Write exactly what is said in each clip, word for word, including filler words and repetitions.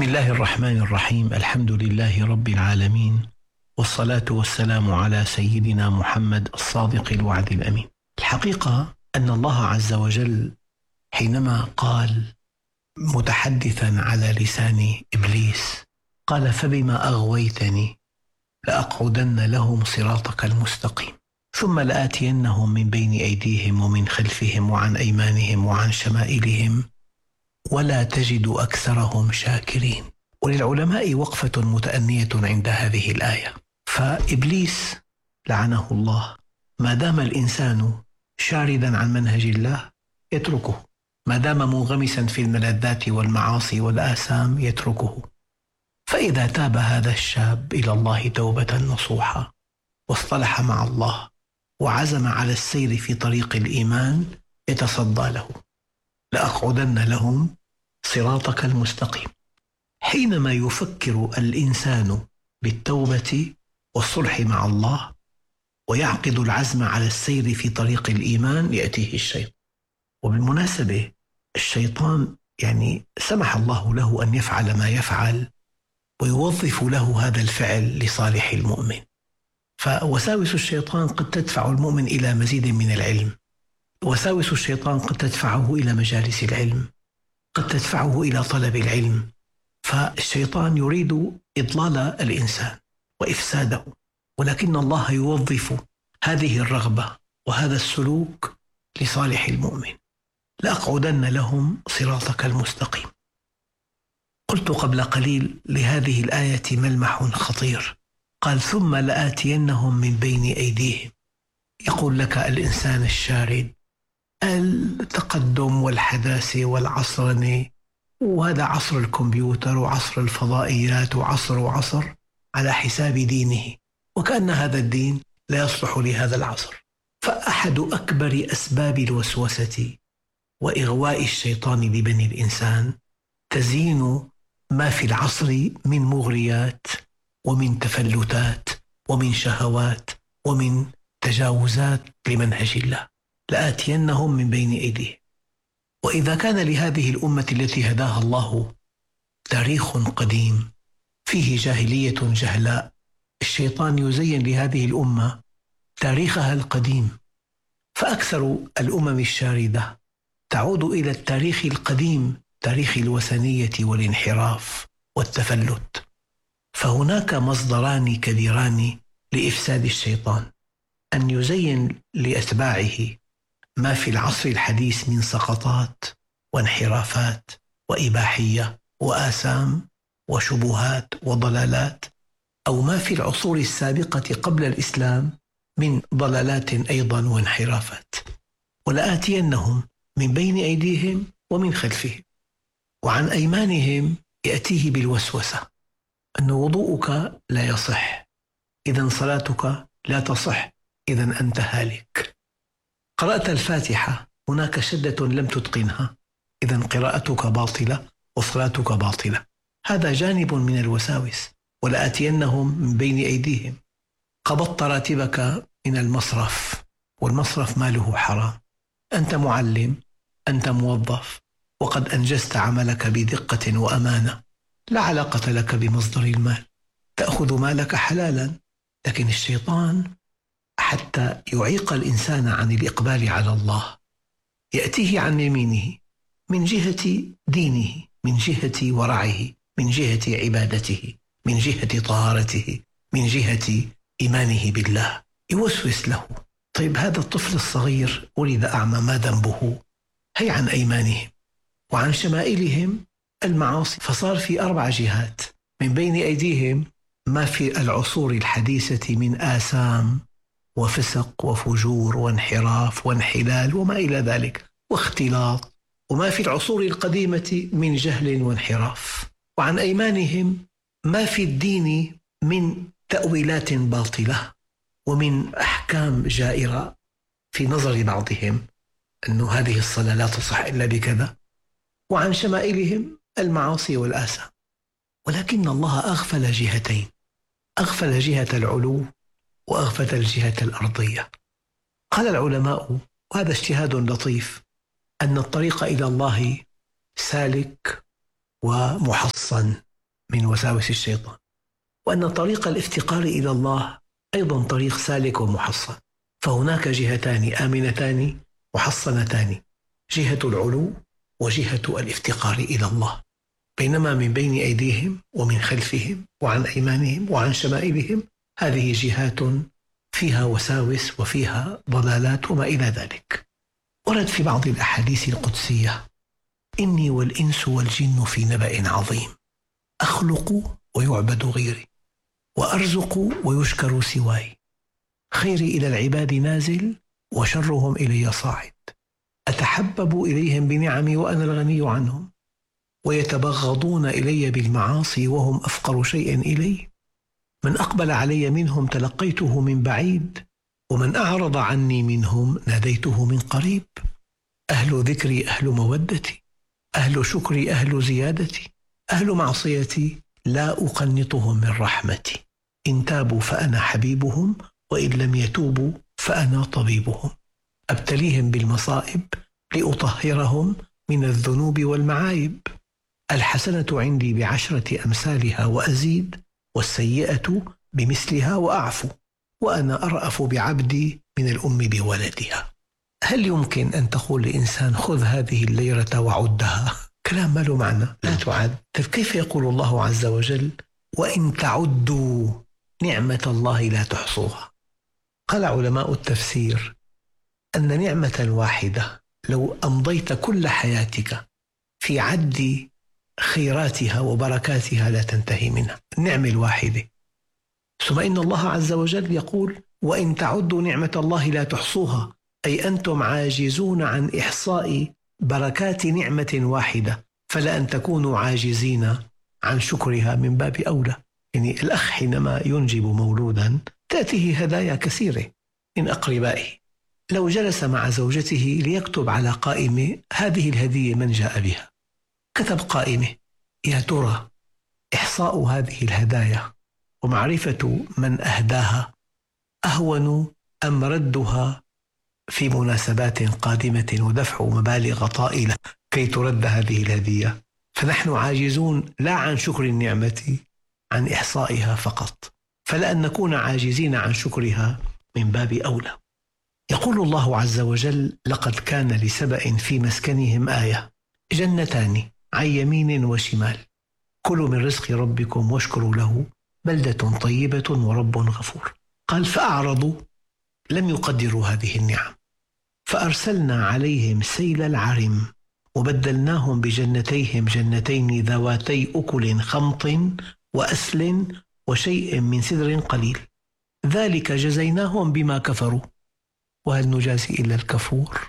بسم الله الرحمن الرحيم. الحمد لله رب العالمين، والصلاة والسلام على سيدنا محمد الصادق الوعد الأمين. الحقيقة أن الله عز وجل حينما قال متحدثا على لسان إبليس، قال: فبما أغويتني لأقعدن لهم صراطك المستقيم ثم لآتينهم من بين أيديهم ومن خلفهم وعن أيمانهم وعن شمائلهم ولا تجد أكثرهم شاكرين. وللعلماء وقفة متأنية عند هذه الآية. فإبليس لعنه الله ما دام الإنسان شاردا عن منهج الله يتركه، ما دام منغمسا في الملذات والمعاصي والآثام يتركه. فإذا تاب هذا الشاب إلى الله توبة نصوحة واصطلح مع الله وعزم على السير في طريق الإيمان يتصدى له: لأقعدن لهم صراطك المستقيم. حينما يفكر الإنسان بالتوبة والصلح مع الله ويعقد العزم على السير في طريق الإيمان يأتيه الشيطان. وبالمناسبة الشيطان يعني سمح الله له أن يفعل ما يفعل ويوظف له هذا الفعل لصالح المؤمن. فوساوس الشيطان قد تدفع المؤمن إلى مزيد من العلم، وساوس الشيطان قد تدفعه إلى مجالس العلم، قد تدفعه إلى طلب العلم. فالشيطان يريد إضلال الإنسان وإفساده، ولكن الله يوظف هذه الرغبة وهذا السلوك لصالح المؤمن. لأقعدن لهم صراطك المستقيم. قلت قبل قليل لهذه الآية ملمح خطير. قال: ثم لآتينهم من بين أيديهم. يقول لك الإنسان الشارد التقدم والحداثة والعصرنة، وهذا عصر الكمبيوتر وعصر الفضائيات وعصر وعصر على حساب دينه، وكأن هذا الدين لا يصلح لهذا العصر. فأحد أكبر أسباب الوسوسة وإغواء الشيطان لبني الإنسان تزيين ما في العصر من مغريات ومن تفلتات ومن شهوات ومن تجاوزات لمنهج الله. لآتينهم من بين أيديهم. وإذا كان لهذه الأمة التي هداها الله تاريخ قديم فيه جاهلية جهلاء، الشيطان يزين لهذه الأمة تاريخها القديم. فأكثر الأمم الشاردة تعود إلى التاريخ القديم، تاريخ الوثنية والانحراف والتفلت. فهناك مصدران كبيران لإفساد الشيطان: أن يزين لأتباعه ما في العصر الحديث من سقطات وانحرافات وإباحية وآثام وشبهات وضلالات، أو ما في العصور السابقة قبل الإسلام من ضلالات أيضا وانحرافات. ولآتينهم من بين أيديهم ومن خلفهم وعن أيمانهم. يأتيه بالوسوسة أن وضوءك لا يصح، إذن صلاتك لا تصح، إذن أنت هالك. قرأت الفاتحة، هناك شدة لم تتقنها، إذن قراءتك باطلة وصلاتك باطلة. هذا جانب من الوساوس. ولآتينهم من بين أيديهم. قبضت راتبك من المصرف، والمصرف ماله حرام، أنت معلم، أنت موظف، وقد أنجزت عملك بدقة وأمانة، لا علاقة لك بمصدر المال، تأخذ مالك حلالا. لكن الشيطان حتى يعيق الإنسان عن الإقبال على الله يأتيه عن يمينه من جهة دينه، من جهة ورعه، من جهة عبادته، من جهة طهارته، من جهة إيمانه بالله، يوسوس له. طيب هذا الطفل الصغير ولد أعمى، ما ذنبه؟ هي عن أيمانهم وعن شمائلهم المعاصي. فصار في أربع جهات: من بين أيديهم ما في العصور الحديثة من آثام وفسق وفجور وانحراف وانحلال وما إلى ذلك واختلاط، وما في العصور القديمة من جهل وانحراف. وعن أيمانهم ما في الدين من تأويلات باطلة ومن أحكام جائرة في نظر بعضهم، أن هذه الصلاة لا تصح إلا بكذا. وعن شمائلهم المعاصي والآثام. ولكن الله أغفل جهتين: أغفل جهة العلو وأغفل الجهة الأرضية. قال العلماء، وهذا اجتهاد لطيف، أن الطريق إلى الله سالك ومحصن من وساوس الشيطان، وأن طريق الافتقار إلى الله أيضا طريق سالك ومحصن. فهناك جهتان آمنتان محصنتان، جهة العلو وجهة الافتقار إلى الله، بينما من بين أيديهم ومن خلفهم وعن أيمانهم وعن شمائلهم هذه جهات فيها وساوس وفيها ضلالات وما إلى ذلك. ورد في بعض الأحاديث القدسية: إني والإنس والجن في نبأ عظيم، أخلق ويعبد غيري، وأرزق ويشكر سواي، خيري إلى العباد نازل وشرهم إلي صاعد، أتحبب إليهم بنعمي وأنا الغني عنهم، ويتبغضون إلي بالمعاصي وهم أفقر شيء إلي، من أقبل علي منهم تلقيته من بعيد، ومن أعرض عني منهم ناديته من قريب، أهل ذكري أهل مودتي، أهل شكري أهل زيادتي، أهل معصيتي لا أقنطهم من رحمتي، إن تابوا فأنا حبيبهم، وإن لم يتوبوا فأنا طبيبهم، أبتليهم بالمصائب لأطهرهم من الذنوب والمعايب، الحسنة عندي بعشرة أمثالها وأزيد، والسيئة بمثلها وأعفو، وأنا أرأف بعبدي من الأم بولدها. هل يمكن أن تقول لإنسان خذ هذه الليرة وعدها؟ كلام ما له معنى، لا تعد. كيف يقول الله عز وجل وإن تعدوا نعمة الله لا تحصوها؟ قال علماء التفسير أن نعمة واحدة لو أمضيت كل حياتك في عد خيراتها وبركاتها لا تنتهي منها، النعمة الواحدة. ثم إن الله عز وجل يقول وإن تعدوا نعمة الله لا تحصوها، أي أنتم عاجزون عن إحصاء بركات نعمة واحدة، فلا أن تكونوا عاجزين عن شكرها من باب أولى. يعني الأخ حينما ينجب مولودا تأتيه هدايا كثيرة من أقربائه، لو جلس مع زوجته ليكتب على قائمة هذه الهدية من جاء بها، كتب قائمة، يا ترى إحصاء هذه الهدايا ومعرفة من أهداها أهون أم ردها في مناسبات قادمة ودفع مبالغ طائلة كي ترد هذه الهدية؟ فنحن عاجزون لا عن شكر النعمة، عن إحصائها فقط، فلا أن نكون عاجزين عن شكرها من باب أولى. يقول الله عز وجل لقد كان لسبأ في مسكنهم آية، جنتان عن يمين وشمال، كلوا من رزق ربكم واشكروا له بلدة طيبة ورب غفور. قال فأعرضوا، لم يقدروا هذه النعم، فأرسلنا عليهم سيل العرم وبدلناهم بجنتيهم جنتين ذواتي أكل خمط وأسل وشيء من سدر قليل، ذلك جزيناهم بما كفروا وهل نجازي إلا الكفور.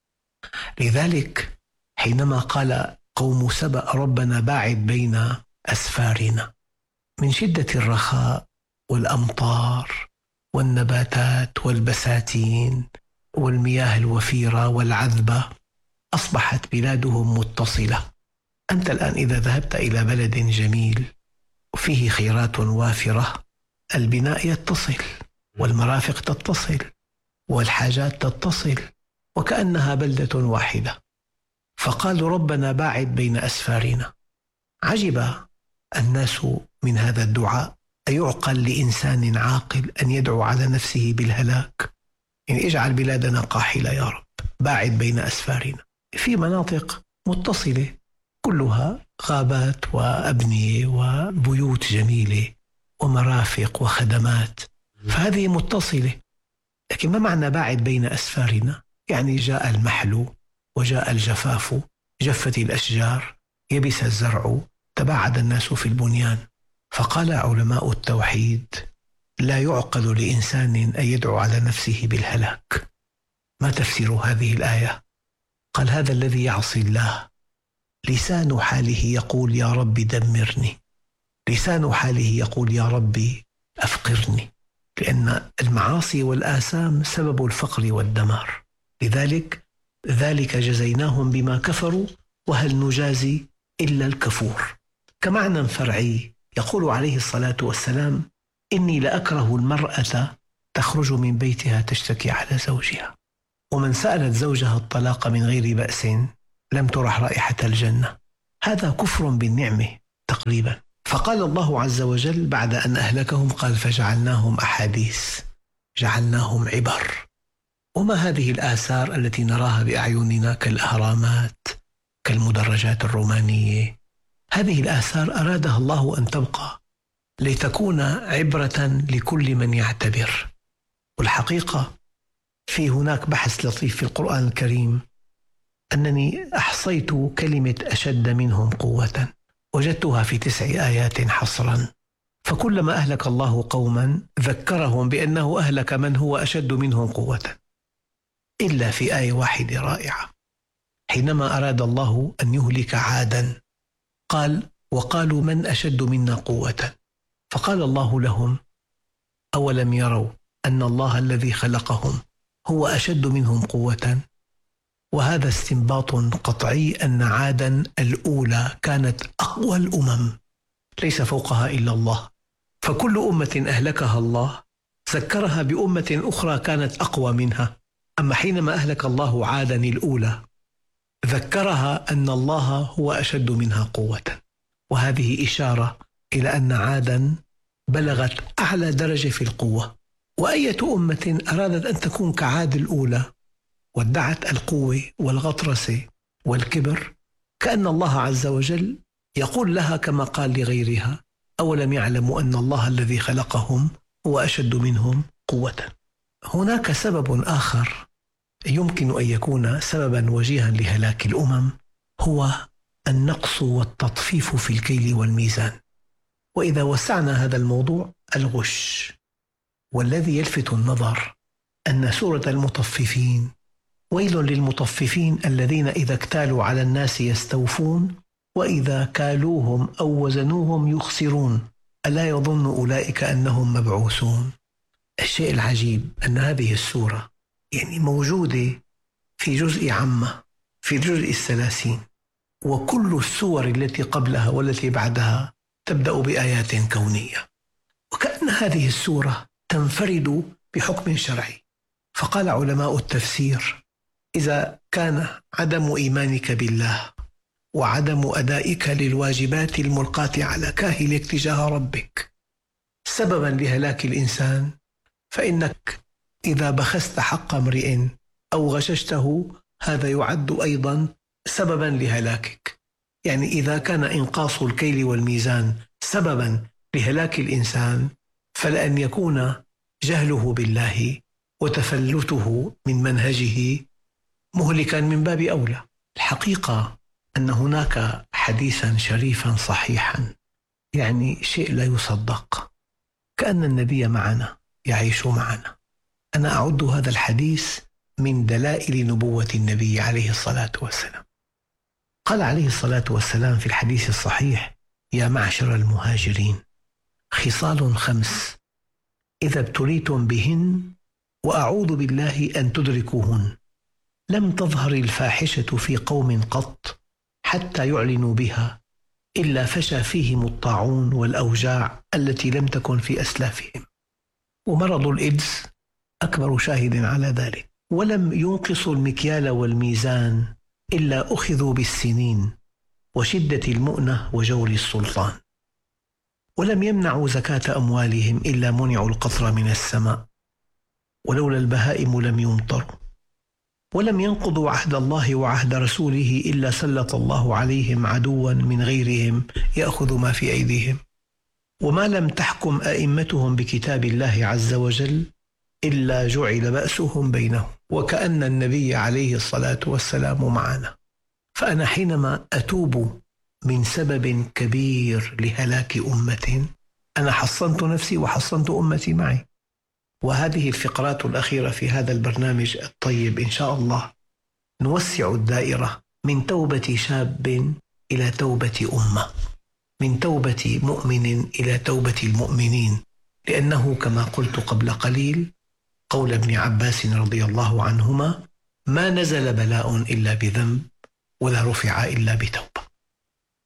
لذلك حينما قال قوم سبأ ربنا باعد بين أسفارنا، من شدة الرخاء والأمطار والنباتات والبساتين والمياه الوفيرة والعذبة أصبحت بلادهم متصلة. أنت الآن إذا ذهبت إلى بلد جميل وفيه خيرات وافرة، البناء يتصل والمرافق تتصل والحاجات تتصل وكأنها بلدة واحدة. فقالوا ربنا باعد بين أسفارنا. عجب الناس من هذا الدعاء، أيعقل لإنسان عاقل أن يدعو على نفسه بالهلاك؟ يعني اجعل بلادنا قاحلة يا رب، باعد بين أسفارنا. في مناطق متصلة كلها غابات وأبنية وبيوت جميلة ومرافق وخدمات، فهذه متصلة. لكن ما معنى باعد بين أسفارنا؟ يعني جاء المحل وجاء الجفاف، جفت الأشجار، يبس الزرع، تباعد الناس في البنيان. فقال علماء التوحيد لا يعقل لإنسان أن يدعو على نفسه بالهلاك. ما تفسير هذه الآية؟ قال هذا الذي يعصي الله لسان حاله يقول يا رب دمرني، لسان حاله يقول يا ربي أفقرني، لأن المعاصي والآثام سبب الفقر والدمار. لذلك ذلك جزيناهم بما كفروا وهل نجازي إلا الكفور. كمعنى فرعي يقول عليه الصلاة والسلام إني لأكره المرأة تخرج من بيتها تشتكي على زوجها، ومن سألت زوجها الطلاق من غير بأس لم ترح رائحة الجنة. هذا كفر بالنعمة تقريبا. فقال الله عز وجل بعد أن أهلكهم قال فجعلناهم أحاديث، جعلناهم عبر. وما هذه الآثار التي نراها بأعيننا كالأهرامات كالمدرجات الرومانية؟ هذه الآثار أرادها الله أن تبقى لتكون عبرة لكل من يعتبر. والحقيقة في هناك بحث لطيف في القرآن الكريم أنني أحصيت كلمة أشد منهم قوة، وجدتها في تسع آيات حصرا. فكلما أهلك الله قوما ذكرهم بأنه أهلك من هو أشد منهم قوة، إلا في آية واحدة رائعة حينما أراد الله أن يهلك عادا قال وقالوا من أشد منا قوة، فقال الله لهم أولم يروا أن الله الذي خلقهم هو أشد منهم قوة. وهذا استنباط قطعي أن عادا الأولى كانت أقوى الأمم ليس فوقها إلا الله، فكل أمة أهلكها الله ذكرها بأمة أخرى كانت أقوى منها. أما حينما أهلك الله عادا الأولى ذكرها أن الله هو أشد منها قوة، وهذه إشارة إلى أن عادا بلغت أعلى درجة في القوة. وأية أمة أرادت أن تكون كعاد الأولى وادعت القوة والغطرسة والكبر، كأن الله عز وجل يقول لها كما قال لغيرها أولم يعلموا أن الله الذي خلقهم هو أشد منهم قوة. هناك سبب آخر يمكن أن يكون سببا وجيها لهلاك الأمم، هو النقص والتطفيف في الكيل والميزان. وإذا وسعنا هذا الموضوع الغش. والذي يلفت النظر أن سورة المطففين ويل للمطففين الذين إذا اكتالوا على الناس يستوفون وإذا كالوهم أو وزنوهم يخسرون ألا يظن أولئك أنهم مبعوثون. الشيء العجيب أن هذه السورة يعني موجودة في جزء عامة في الجزء الثلاثين، وكل السور التي قبلها والتي بعدها تبدأ بآيات كونية، وكأن هذه السورة تنفرد بحكم شرعي. فقال علماء التفسير إذا كان عدم إيمانك بالله وعدم أدائك للواجبات الملقاة على كاهلك تجاه ربك سببا لهلاك الإنسان، فإنك إذا بخست حق امرئ أو غششته هذا يعد أيضا سببا لهلاكك. يعني إذا كان إنقاص الكيل والميزان سببا لهلاك الإنسان، فلأن يكون جهله بالله وتفلته من منهجه مهلكا من باب أولى. الحقيقة أن هناك حديثا شريفا صحيحا يعني شيء لا يصدق، كأن النبي معنا يعيش معنا. أنا أعد هذا الحديث من دلائل نبوة النبي عليه الصلاة والسلام. قال عليه الصلاة والسلام في الحديث الصحيح يا معشر المهاجرين خصال خمس إذا ابتليتم بهن وأعوذ بالله أن تدركوهن لم تظهر الفاحشة في قوم قط حتى يعلنوا بها إلا فشى فيهم الطاعون والأوجاع التي لم تكن في أسلافهم، ومرض الإيدز أكبر شاهد على ذلك. ولم ينقصوا المكيال والميزان إلا أخذوا بالسنين وشدة المؤنة وجور السلطان، ولم يمنعوا زكاة أموالهم إلا منعوا القطر من السماء، ولولا البهائم لم يمطروا، ولم ينقضوا عهد الله وعهد رسوله إلا سلط الله عليهم عدوا من غيرهم يأخذ ما في أيديهم، وما لم تحكم أئمتهم بكتاب الله عز وجل إلا جعل بأسهم بينهم. وكأن النبي عليه الصلاة والسلام معنا. فأنا حينما أتوب من سبب كبير لهلاك أمة أنا حصنت نفسي وحصنت أمتي معي. وهذه الفقرات الأخيرة في هذا البرنامج الطيب إن شاء الله نوسع الدائرة من توبة شاب إلى توبة أمة، من توبة مؤمن إلى توبة المؤمنين، لأنه كما قلت قبل قليل قول ابن عباس رضي الله عنهما ما نزل بلاء إلا بذنب ولا رفع إلا بتوبة.